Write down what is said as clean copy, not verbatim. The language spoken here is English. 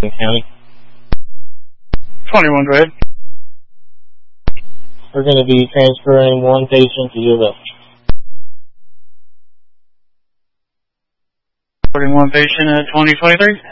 County. 21, go ahead. We're going to be transferring one patient to your left. Reporting one patient at 2023.